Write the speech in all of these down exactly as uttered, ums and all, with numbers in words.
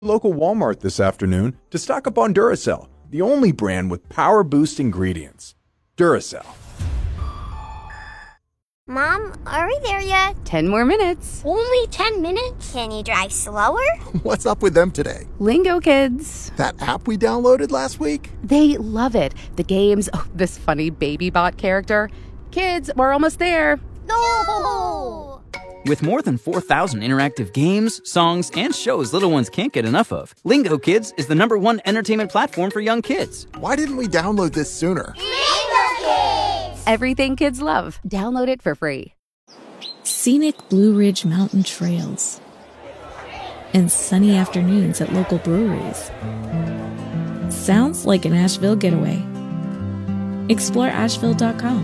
Local Walmart this afternoon to stock up on Duracell, the only brand with power boost ingredients. Duracell. Mom, are we there yet? Ten more minutes. Only ten minutes? Can you drive slower? What's up with them today? Lingo Kids. That app we downloaded last week? They love it. The games, oh, this funny baby bot character. Kids, we're almost there. No! With more than four thousand interactive games, songs, and shows little ones can't get enough of, Lingo Kids is the number one entertainment platform for young kids. Why didn't we download this sooner? Lingo Kids! Everything kids love. Download it for free. Scenic Blue Ridge Mountain trails and sunny afternoons at local breweries. Sounds like an Asheville getaway. Explore asheville dot com.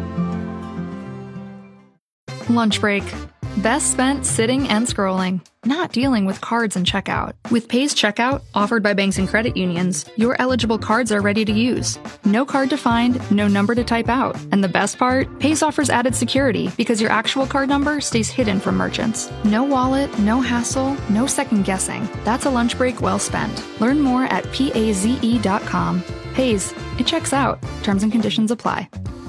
Lunch break. Best spent sitting and scrolling, not dealing with cards and checkout. With Pays Checkout, offered by banks and credit unions, your eligible cards are ready to use. No card to find, no number to type out. And the best part? Pays offers added security because your actual card number stays hidden from merchants. No wallet, no hassle, no second guessing. That's a lunch break well spent. Learn more at paze dot com. Pays, it checks out. Terms and conditions apply.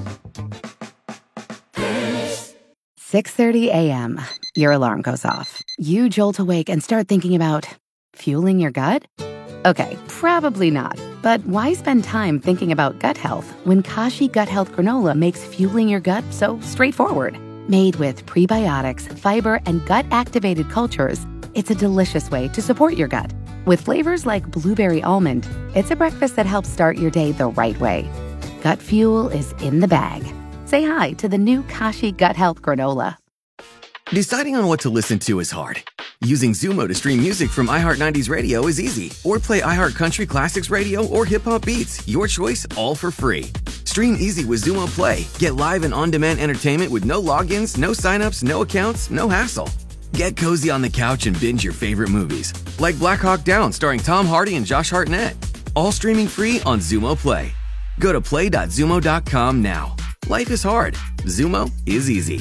six thirty a.m. Your alarm goes off. You jolt awake and start thinking about fueling your gut? Okay, probably not. But why spend time thinking about gut health when Kashi Gut Health Granola makes fueling your gut so straightforward? Made with prebiotics, fiber, and gut-activated cultures, it's a delicious way to support your gut. With flavors like blueberry almond, it's a breakfast that helps start your day the right way. Gut fuel is in the bag. Say hi to the new Kashi Gut Health Granola. Deciding on what to listen to is hard. Using Zumo to stream music from iHeart nineties Radio is easy. Or play iHeart Country Classics Radio or Hip Hop Beats. Your choice, all for free. Stream easy with Zumo Play. Get live and on-demand entertainment with no logins, no signups, no accounts, no hassle. Get cozy on the couch and binge your favorite movies. Like Black Hawk Down starring Tom Hardy and Josh Hartnett. All streaming free on Zumo Play. Go to play dot zumo dot com now. Life is hard. Zumo is easy.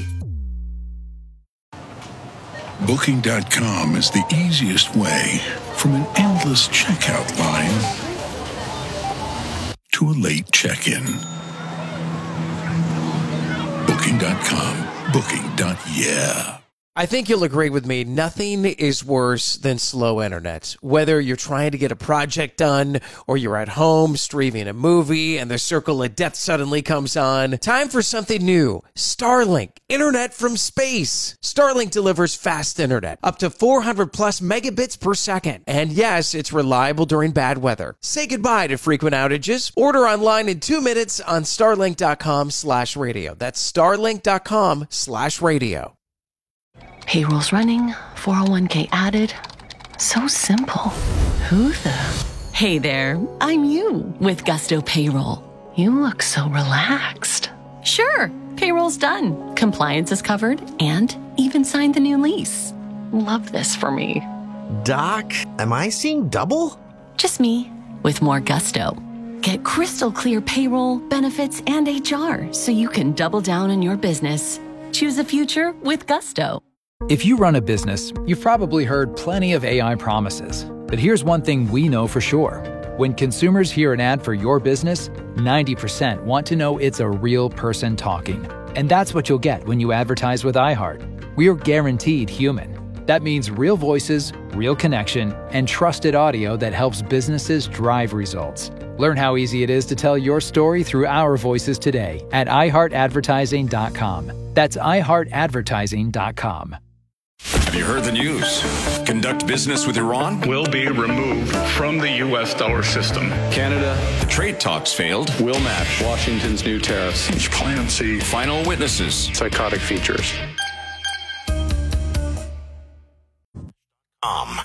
Booking dot com is the easiest way from an endless checkout line to a late check-in. Booking dot com. Booking. Yeah. I think you'll agree with me, nothing is worse than slow internet. Whether you're trying to get a project done or you're at home streaming a movie and the circle of death suddenly comes on, time for something new. Starlink, internet from space. Starlink delivers fast internet, up to four hundred plus megabits per second. And yes, it's reliable during bad weather. Say goodbye to frequent outages. Order online in two minutes on starlink dot com slash radio. That's starlink dot com slash radio. Payroll's running, four oh one k added. So simple. Who the? Hey there, I'm you with Gusto Payroll. You look so relaxed. Sure, payroll's done. Compliance is covered and even signed the new lease. Love this for me. Doc, am I seeing double? Just me with more gusto. Get crystal clear payroll, benefits, and H R so you can double down on your business. Choose a future with Gusto. If you run a business, you've probably heard plenty of A I promises. But here's one thing we know for sure. When consumers hear an ad for your business, ninety percent want to know it's a real person talking. And that's what you'll get when you advertise with iHeart. We are guaranteed human. That means real voices, real connection, and trusted audio that helps businesses drive results. Learn how easy it is to tell your story through our voices today at i heart advertising dot com. That's i heart advertising dot com. Have you heard the news? Conduct business with Iran? Will be removed from the U S dollar system. Canada. The trade talks failed. Will match Washington's new tariffs. It's Plan C. Final witnesses. Psychotic features. Um.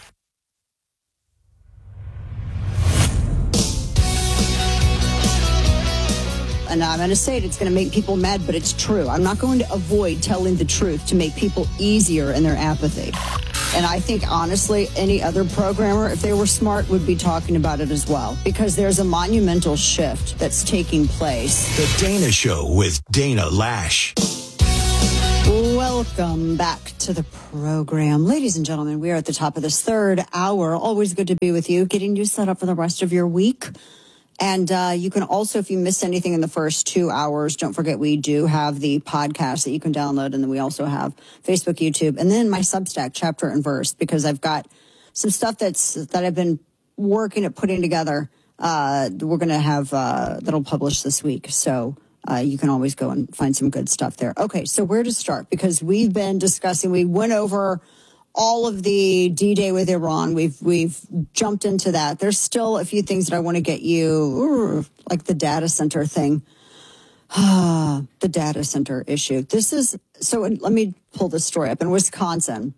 And I'm going to say it, it's going to make people mad, but it's true. I'm not going to avoid telling the truth to make people easier in their apathy. And I think, honestly, any other programmer, if they were smart, would be talking about it as well. Because there's a monumental shift that's taking place. The Dana Show with Dana Lash. Welcome back to the program. Ladies and gentlemen, we are at the top of this third hour. Always good to be with you, getting you set up for the rest of your week. And uh, you can also, if you missed anything in the first two hours, don't forget we do have the podcast that you can download. And then we also have Facebook, YouTube, and then my Substack, Chapter and Verse, because I've got some stuff that's that I've been working at putting together. Uh, we're going to have uh, that'll publish this week. So uh, you can always go and find some good stuff there. Okay, so where to start? Because we've been discussing, we went over all of the D-Day with Iran. We've we've jumped into that. There's still a few things that I want to get you, like the data center thing. Ah, the data center issue. This is, so let me pull this story up. In Wisconsin,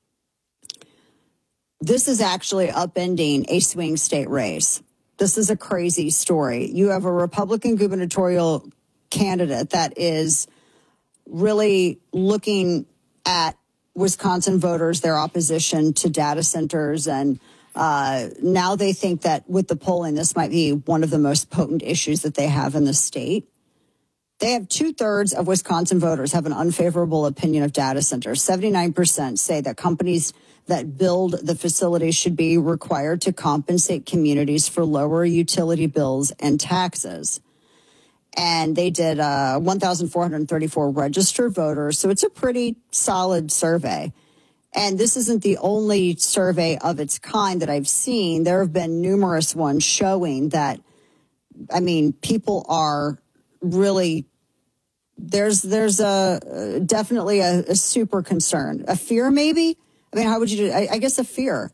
this is actually upending a swing state race. This is a crazy story. You have a Republican gubernatorial candidate that is really looking at Wisconsin voters, their opposition to data centers. And uh, now they think that with the polling, this might be one of the most potent issues that they have in the state. They have two thirds of Wisconsin voters have an unfavorable opinion of data centers. seventy-nine percent say that companies that build the facilities should be required to compensate communities for lower utility bills and taxes. And they did uh, one thousand four hundred thirty-four registered voters. So it's a pretty solid survey. And this isn't the only survey of its kind that I've seen. There have been numerous ones showing that, I mean, people are really, there's there's a definitely a, a super concern. A fear, maybe? I mean, how would you do I, I guess a fear.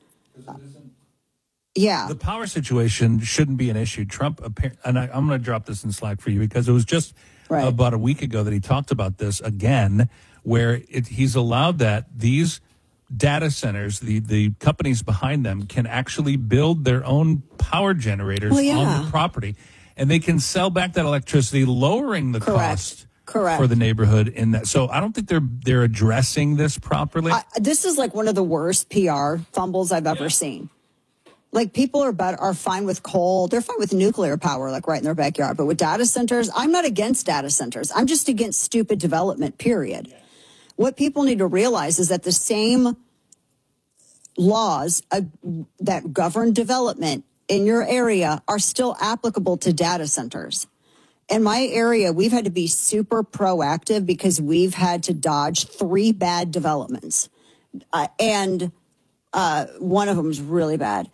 Yeah. The power situation shouldn't be an issue. Trump, and I, I'm going to drop this in Slack for you because it was just right. about a week ago that he talked about this again, where it, he's allowed that these data centers, the, the companies behind them, can actually build their own power generators well, yeah. on the property, and they can sell back that electricity, lowering the Correct. cost Correct. for the neighborhood in that. So I don't think they're they're addressing this properly. Uh, this is like one of the worst P R fumbles I've ever yeah. seen. Like, people are better, are fine with coal. They're fine with nuclear power, like right in their backyard. But with data centers, I'm not against data centers. I'm just against stupid development, period. Yeah. What people need to realize is that the same laws uh, that govern development in your area are still applicable to data centers. In my area, we've had to be super proactive because we've had to dodge three bad developments. Uh, and uh, one of them is really bad.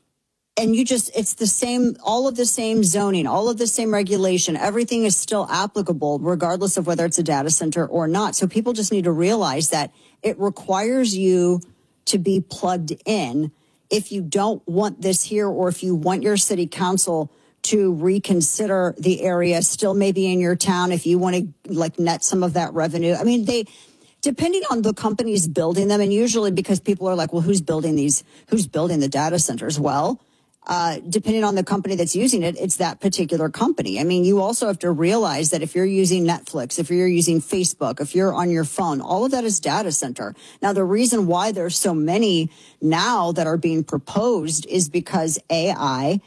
And you just, it's the same, all of the same zoning, all of the same regulation. Everything is still applicable, regardless of whether it's a data center or not. So people just need to realize that it requires you to be plugged in if you don't want this here, or if you want your city council to reconsider the area still maybe in your town, if you want to like net some of that revenue. I mean, they, depending on the companies building them, and usually because people are like, well, who's building these, who's building the data centers? Well, Uh, depending on the company that's using it, it's that particular company. I mean, you also have to realize that if you're using Netflix, if you're using Facebook, if you're on your phone, all of that is data center. Now, the reason why there's so many now that are being proposed is because A I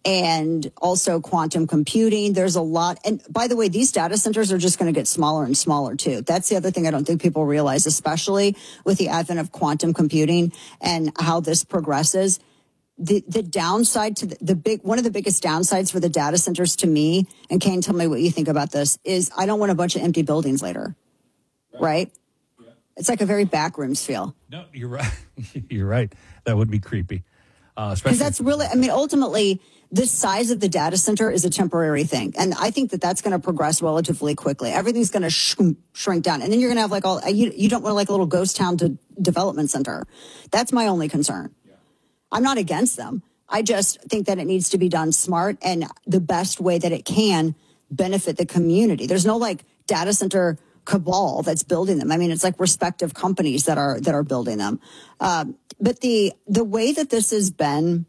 and also quantum computing. There's a lot. And by the way, these data centers are just going to get smaller and smaller, too. That's the other thing I don't think people realize, especially with the advent of quantum computing and how this progresses. The the downside to the, the big, one of the biggest downsides for the data centers to me, and Kane, tell me what you think about this, is I don't want a bunch of empty buildings later, right? right? Yeah. It's like a very backrooms feel. No, you're right. You're right. That would be creepy. Uh, Because that's really, I mean, ultimately, the size of the data center is a temporary thing. And I think that that's going to progress relatively quickly. Everything's going to sh- shrink down. And then you're going to have like all, you, you don't want like a little ghost town to development center. That's my only concern. I'm not against them. I just think that it needs to be done smart and the best way that it can benefit the community. There's no like data center cabal that's building them. I mean, it's like respective companies that are that are building them. Um, but the the way that this has been,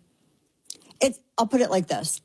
it, I'll put it like this.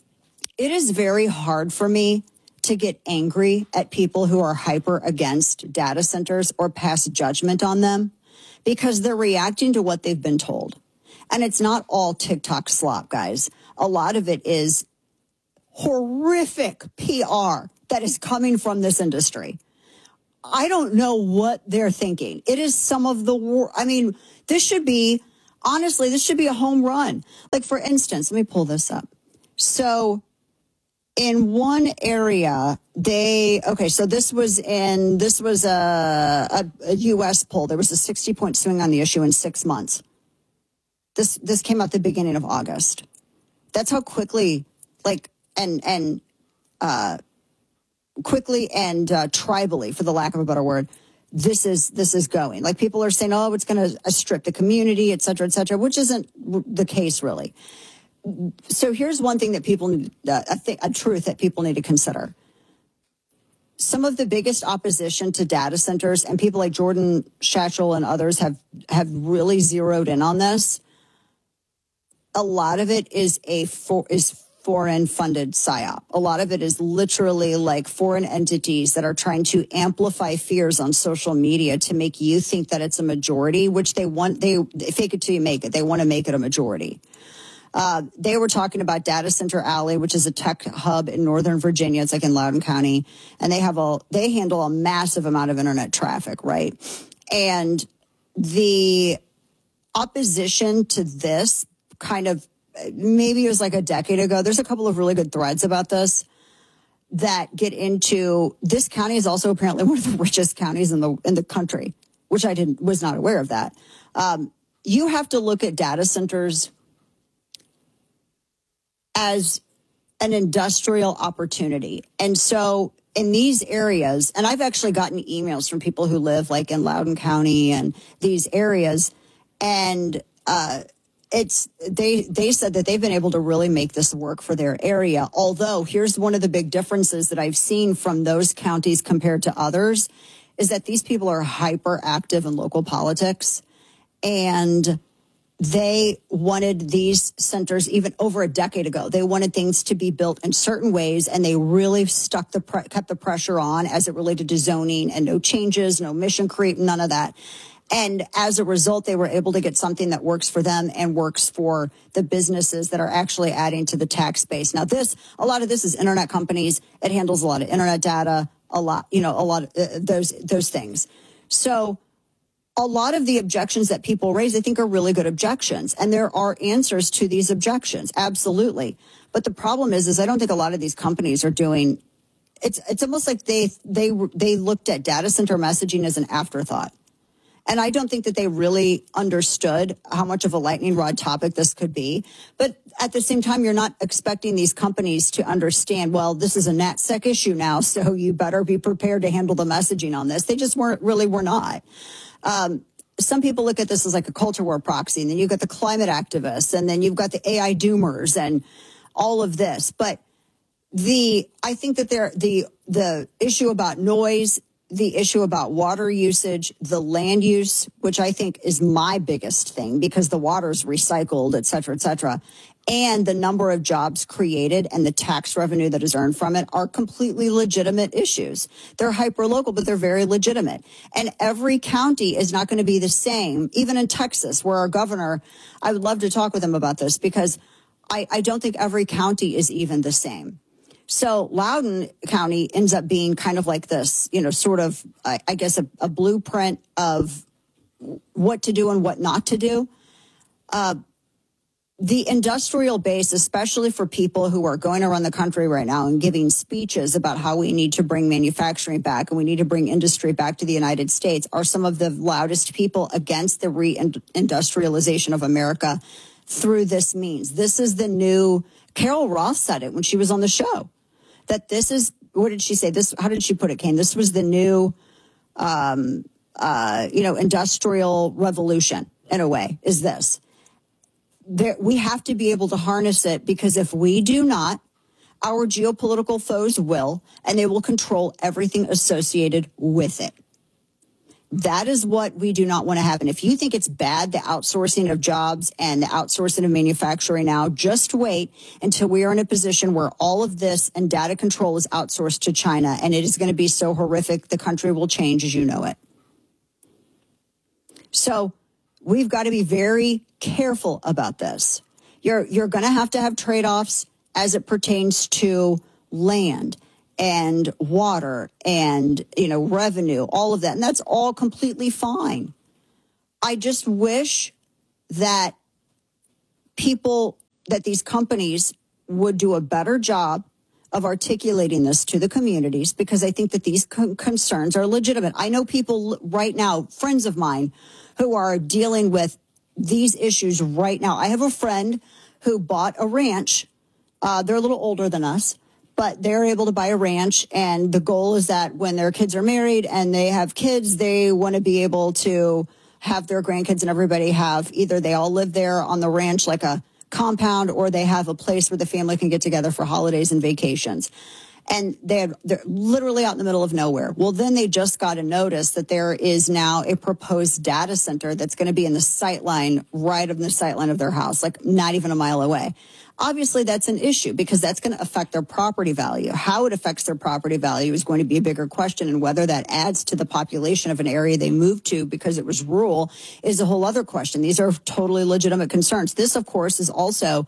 It is very hard for me to get angry at people who are hyper against data centers or pass judgment on them because they're reacting to what they've been told. And it's not all TikTok slop, guys. A lot of it is horrific P R that is coming from this industry. I don't know what they're thinking. It is some of the war. I mean, this should be, honestly, this should be a home run. Like, for instance, let me pull this up. So in one area, they, okay, so this was in, this was a, a, a U S poll. There was a sixty point swing on the issue in six months. This, this came out the beginning of August. That's how quickly, like, and, and, uh, quickly and uh, tribally, for the lack of a better word, this is this is going. Like, people are saying, oh, it's going to strip the community, et cetera, et cetera, which isn't the case, really. So here's one thing that people need, uh, a, th- a truth that people need to consider. Some of the biggest opposition to data centers, and people like Jordan Schachel and others have, have really zeroed in on this. A lot of it is a for, is foreign funded psyop. A lot of it is literally like foreign entities that are trying to amplify fears on social media to make you think that it's a majority, which they want, they, they fake it till you make it. They want to make it a majority. Uh, they were talking about Data Center Alley, which is a tech hub in Northern Virginia. It's like in Loudoun County. And they have a, they handle a massive amount of internet traffic, right? And the opposition to this kind of, maybe it was like a decade ago. There's a couple of really good threads about this that get into, this county is also apparently one of the richest counties in the in the country, which I didn't was not aware of that. Um, you have to look at data centers as an industrial opportunity. And so in these areas, and I've actually gotten emails from people who live like in Loudoun County and these areas, and uh It's they they said that they've been able to really make this work for their area. Although here's one of the big differences that I've seen from those counties compared to others is that these people are hyper active in local politics, and they wanted these centers even over a decade ago. They wanted things to be built in certain ways, and they really stuck the pre- kept the pressure on as it related to zoning and no changes, no mission creep, none of that. And as a result, they were able to get something that works for them and works for the businesses that are actually adding to the tax base. Now, this, a lot of this is internet companies. It handles a lot of internet data, a lot, you know, a lot of uh, those, those things. So a lot of the objections that people raise, I think, are really good objections. And there are answers to these objections. Absolutely. But the problem is, is I don't think a lot of these companies are doing, it's, it's almost like they, they, they looked at data center messaging as an afterthought. And I don't think that they really understood how much of a lightning rod topic this could be. But at the same time, you're not expecting these companies to understand, well, this is a NatSec issue now, so you better be prepared to handle the messaging on this. They just weren't, really were not. Um, some people look at this as like a culture war proxy, and then you've got the climate activists, and then you've got the A I doomers and all of this. But the, I think that there, the, the issue about noise, the issue about water usage, the land use, which I think is my biggest thing because the water's recycled, et cetera, et cetera, and the number of jobs created and the tax revenue that is earned from it are completely legitimate issues. They're hyper-local, but they're very legitimate. And every county is not going to be the same, even in Texas, where our governor, I would love to talk with him about this because I, I don't think every county is even the same. So Loudoun County ends up being kind of like this, you know, sort of, I, I guess, a, a blueprint of what to do and what not to do. Uh, the industrial base, especially for people who are going around the country right now and giving speeches about how we need to bring manufacturing back and we need to bring industry back to the United States, are some of the loudest people against the reindustrialization of America through this means. This is the new, Carol Roth said it when she was on the show, that this is, what did she say? This, how did she put it, Kane? This was the new, um, uh, you know, industrial revolution in a way, is this. There, we have to be able to harness it, because if we do not, our geopolitical foes will, and they will control everything associated with it. That is what we do not want to happen. If you think it's bad, the outsourcing of jobs and the outsourcing of manufacturing now, just wait until we are in a position where all of this and data control is outsourced to China, and it is going to be so horrific, the country will change as you know it. So we've got to be very careful about this. You're, you're going to have to have trade-offs as it pertains to land. and water and, you know, revenue, all of that. And that's all completely fine. I just wish that people, that these companies would do a better job of articulating this to the communities, because I think that these con- concerns are legitimate. I know people right now, friends of mine, who are dealing with these issues right now. I have a friend who bought a ranch. Uh, they're a little older than us, but they're able to buy a ranch. And the goal is that when their kids are married and they have kids, they want to be able to have their grandkids and everybody have either they all live there on the ranch like a compound, or they have a place where the family can get together for holidays and vacations. And they're, they're literally out in the middle of nowhere. Well, then they just got a notice that there is now a proposed data center that's going to be in the sight line, right of the sight line of their house, like not even a mile away. Obviously, that's an issue because that's going to affect their property value. How it affects their property value is going to be a bigger question, and whether that adds to the population of an area they moved to because it was rural is a whole other question. These are totally legitimate concerns. This, of course, is also,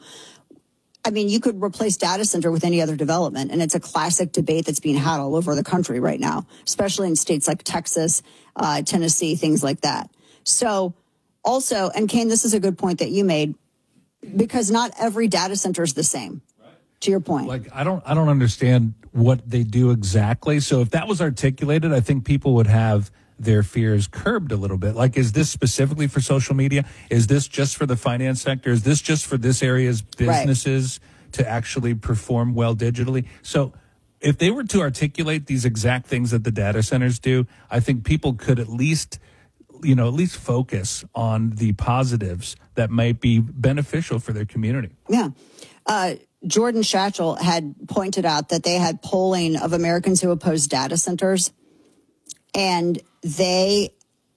I mean, you could replace data center with any other development, and it's a classic debate that's being had all over the country right now, especially in states like Texas, uh, Tennessee, things like that. So also, and Kane, this is a good point that you made, because not every data center is the same. Right. To your point. Like, I don't, I don't understand what they do exactly. So if that was articulated, I think people would have their fears curbed a little bit. Like, is this specifically for social media? Is this just for the finance sector? Is this just for this area's businesses right. to actually perform well digitally? So if they were to articulate these exact things that the data centers do, I think people could at least, you know, at least focus on the positives that might be beneficial for their community. Yeah. Uh, Jordan Schachel had pointed out that they had polling of Americans who oppose data centers, and they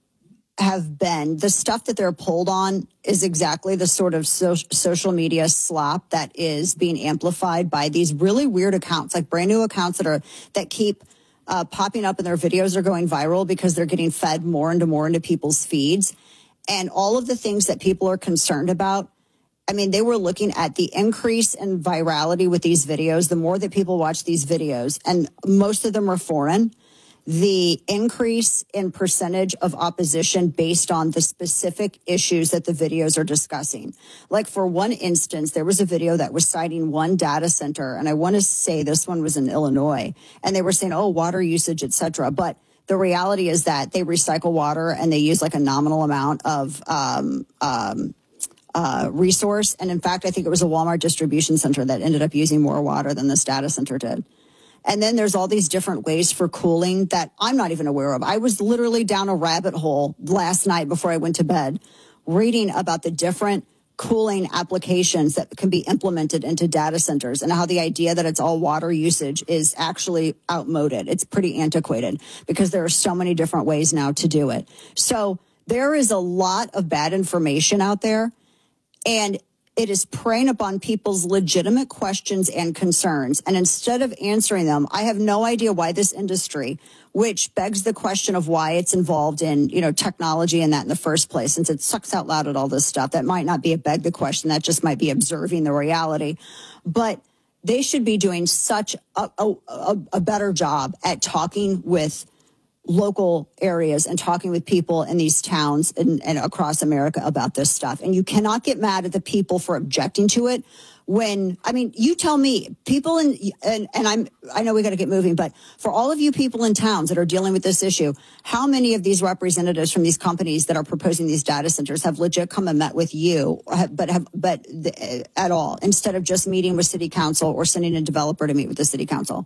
have been, the stuff that they're polled on is exactly the sort of so, social media slop that is being amplified by these really weird accounts, like brand new accounts that are, that keep uh, popping up, and their videos are going viral because they're getting fed more and more into people's feeds. And all of the things that people are concerned about, I mean, they were looking at the increase in virality with these videos. The more that people watch these videos, and most of them are foreign, the increase in percentage of opposition based on the specific issues that the videos are discussing. Like, for one instance, there was a video that was citing one data center, and I want to say this one was in Illinois, and they were saying, oh, water usage, et cetera. But the reality is that they recycle water and they use like a nominal amount of um, um, uh, resource. And in fact, I think it was a Walmart distribution center that ended up using more water than this data center did. And then there's all these different ways for cooling that I'm not even aware of. I was literally down a rabbit hole last night before I went to bed, reading about the different cooling applications that can be implemented into data centers, and how the idea that it's all water usage is actually outmoded. It's pretty antiquated because there are so many different ways now to do it. So there is a lot of bad information out there, and it is preying upon people's legitimate questions and concerns. And instead of answering them, I have no idea why this industry, which begs the question of why it's involved in, you know, technology and that in the first place, since it sucks out loud at all this stuff. That might not be a beg the question. That just might be observing the reality. But they should be doing such a, a, a better job at talking with local areas and talking with people in these towns and, and across America about this stuff. And you cannot get mad at the people for objecting to it when, I mean, you tell me, people in, and, and I'm, I know we got to get moving, but for all of you people in towns that are dealing with this issue, how many of these representatives from these companies that are proposing these data centers have legit come and met with you, but have, but the, at all, instead of just meeting with city council or sending a developer to meet with the city council?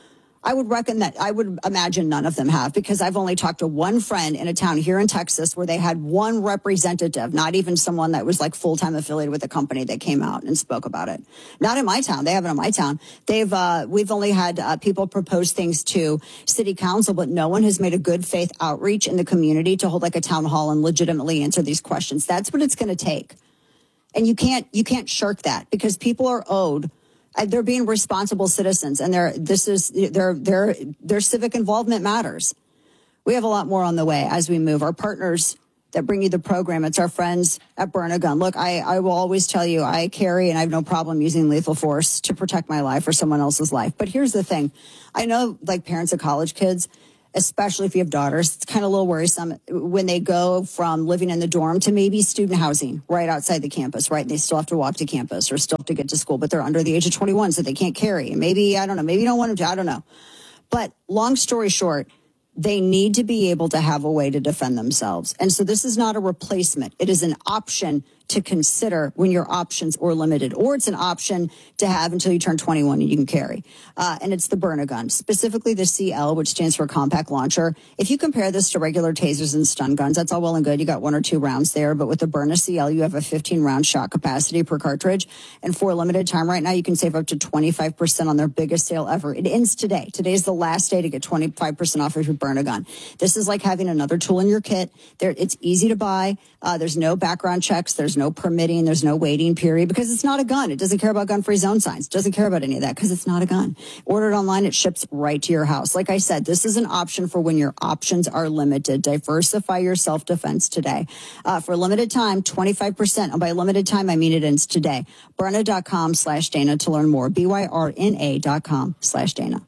I would reckon that I would imagine none of them have, because I've only talked to one friend in a town here in Texas where they had one representative, not even someone that was like full-time affiliated with the company, that came out and spoke about it. Not in my town. They haven't in my town. They've, uh, we've only had uh, people propose things to city council, but no one has made a good faith outreach in the community to hold like a town hall and legitimately answer these questions. That's what it's going to take. And you can't, you can't shirk that, because people are owed. They're being responsible citizens, and they're, this is, their, their, their civic involvement matters. We have a lot more on the way as we move. Our partners that bring you the program. It's our friends at Burn a Gun. Look, I, I will always tell you, I carry and I have no problem using lethal force to protect my life or someone else's life. But here's the thing. I know, like, parents of college kids, especially if you have daughters, it's kind of a little worrisome when they go from living in the dorm to maybe student housing right outside the campus, right? They still have to walk to campus or still have to get to school, but they're under the age of twenty-one, so they can't carry. And maybe, I don't know, maybe you don't want them to, I don't know. But long story short, they need to be able to have a way to defend themselves. And so this is not a replacement. It is an option to consider when your options are limited, or it's an option to have until you turn twenty-one and you can carry. Uh, and it's the Burn a Gun, specifically the C L, which stands for Compact Launcher. If you compare this to regular tasers and stun guns, that's all well and good. You got one or two rounds there, but with the Burn a C L, you have a fifteen round shot capacity per cartridge. And for a limited time right now, you can save up to twenty-five percent on their biggest sale ever. It ends today. Today's the last day to get twenty-five percent off of your Burn a Gun. This is like having another tool in your kit. There, it's easy to buy. Uh, there's no background checks. There's no permitting. There's no waiting period because it's not a gun. It doesn't care about gun-free zone signs. It doesn't care about any of that because it's not a gun. Ordered online, it ships right to your house. Like I said, this is an option for when your options are limited. Diversify your self-defense today. Uh, for a limited time, twenty-five percent. And by limited time, I mean it ends today. Byrna.com slash Dana to learn more. B Y R N A dot com slash Dana.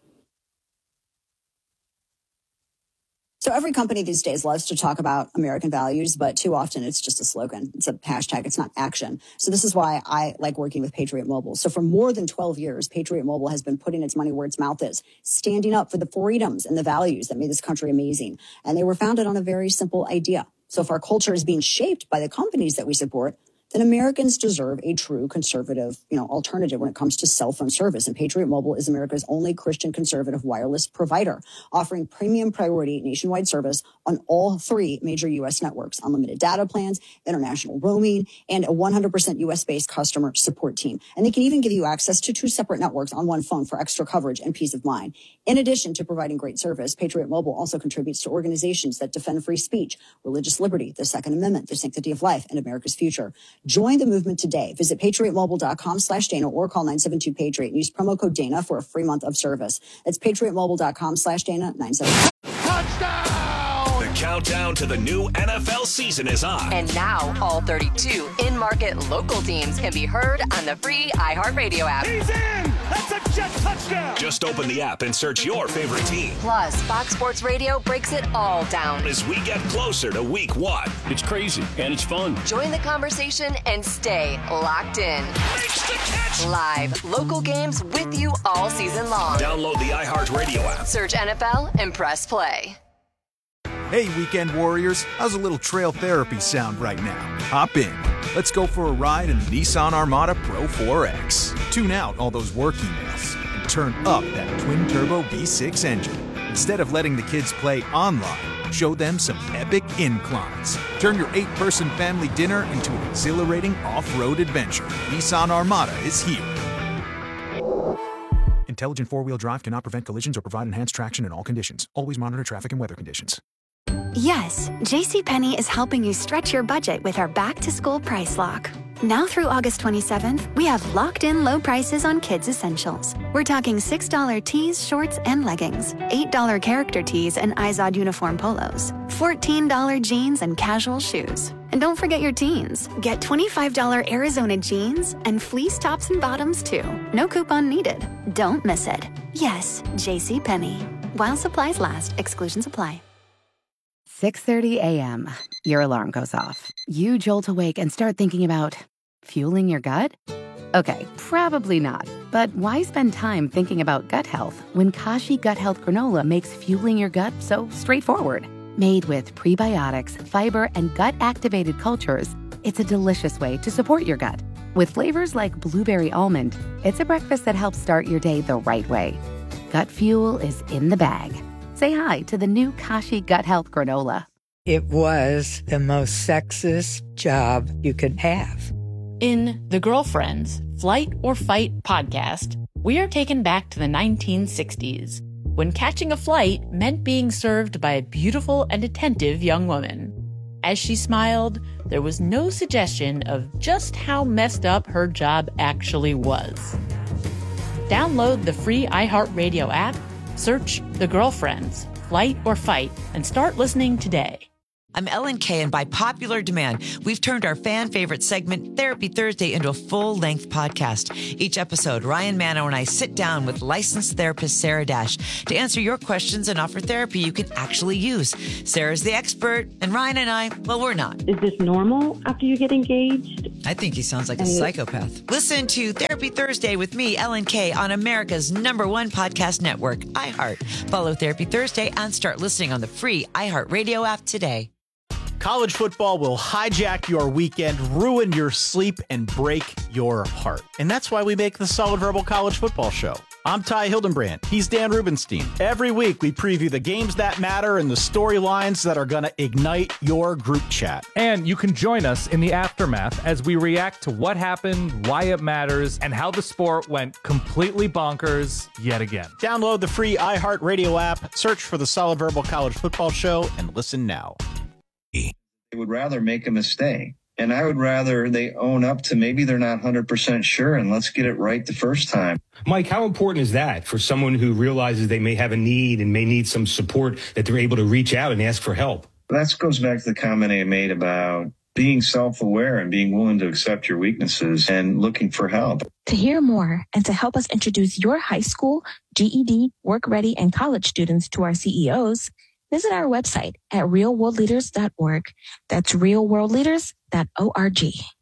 So every company these days loves to talk about American values, but too often it's just a slogan. It's a hashtag. It's not action. So this is why I like working with Patriot Mobile. So for more than twelve years, Patriot Mobile has been putting its money where its mouth is, standing up for the freedoms and the values that made this country amazing. And they were founded on a very simple idea. So if our culture is being shaped by the companies that we support, then Americans deserve a true conservative, you know, alternative when it comes to cell phone service. And Patriot Mobile is America's only Christian conservative wireless provider, offering premium priority nationwide service on all three major U S networks, unlimited data plans, international roaming, and a one hundred percent U S-based customer support team. And they can even give you access to two separate networks on one phone for extra coverage and peace of mind. In addition to providing great service, Patriot Mobile also contributes to organizations that defend free speech, religious liberty, the Second Amendment, the sanctity of life, and America's future. Join the movement today. Visit patriotmobile.com slash Dana or call nine seven two Patriot and use promo code Dana for a free month of service. That's patriotmobile.com slash Dana nine seven two. Touchdown! The countdown to the new N F L season is on. And now all thirty-two in-market local teams can be heard on the free iHeartRadio app. He's in! That's a jet touchdown! Just open the app and search your favorite team. Plus, Fox Sports Radio breaks it all down as we get closer to week one. It's crazy and it's fun. Join the conversation and stay locked in. Makes the catch! Live, local games with you all season long. Download the iHeartRadio app. Search N F L and press play. Hey, weekend warriors, how's a little trail therapy sound right now? Hop in. Let's go for a ride in the Nissan Armada Pro four X. Tune out all those work emails and turn up that twin-turbo V six engine. Instead of letting the kids play online, show them some epic inclines. Turn your eight-person family dinner into an exhilarating off-road adventure. Nissan Armada is here. Intelligent four-wheel drive cannot prevent collisions or provide enhanced traction in all conditions. Always monitor traffic and weather conditions. Yes, JCPenney is helping you stretch your budget with our back-to-school price lock. Now through August twenty-seventh, we have locked-in low prices on kids' essentials. We're talking six dollar tees, shorts, and leggings, eight dollar character tees and Izod uniform polos, fourteen dollar jeans and casual shoes. And don't forget your teens. Get twenty-five dollar Arizona jeans and fleece tops and bottoms, too. No coupon needed. Don't miss it. Yes, JCPenney. While supplies last, exclusions apply. six thirty a.m. Your alarm goes off. You jolt awake and start thinking about fueling your gut? Okay, probably not. But why spend time thinking about gut health when Kashi Gut Health Granola makes fueling your gut so straightforward? Made with prebiotics, fiber, and gut-activated cultures, it's a delicious way to support your gut. With flavors like blueberry almond, it's a breakfast that helps start your day the right way. Gut fuel is in the bag. Say hi to the new Kashi Gut Health Granola. It was the most sexist job you could have. In The Girlfriends, Flight or Fight podcast, we are taken back to the nineteen sixties, when catching a flight meant being served by a beautiful and attentive young woman. As she smiled, there was no suggestion of just how messed up her job actually was. Download the free iHeartRadio app, search The Girlfriends, Flight or Fight, and start listening today. I'm Ellen Kay, and by popular demand, we've turned our fan favorite segment, Therapy Thursday, into a full-length podcast. Each episode, Ryan Mano and I sit down with licensed therapist Sarah Dash to answer your questions and offer therapy you can actually use. Sarah's the expert, and Ryan and I, well, we're not. Is this normal after you get engaged? I think he sounds like a psychopath. Listen to Therapy Thursday with me, Ellen Kay, on America's number one podcast network, iHeart. Follow Therapy Thursday and start listening on the free iHeartRadio app today. College football will hijack your weekend, ruin your sleep, and break your heart. And that's why we make the Solid Verbal College Football Show. I'm Ty Hildenbrand. He's Dan Rubenstein. Every week, we preview the games that matter and the storylines that are going to ignite your group chat. And you can join us in the aftermath as we react to what happened, why it matters, and how the sport went completely bonkers yet again. Download the free iHeartRadio app, search for the Solid Verbal College Football Show, and listen now. They would rather make a mistake. And I would rather they own up to maybe they're not one hundred percent sure, and let's get it right the first time. Mike, how important is that for someone who realizes they may have a need and may need some support, that they're able to reach out and ask for help? That goes back to the comment I made about being self-aware and being willing to accept your weaknesses and looking for help. To hear more and to help us introduce your high school, G E D, work ready, and college students to our C E Os, visit our website at real world leaders dot org. That's real world leaders dot org.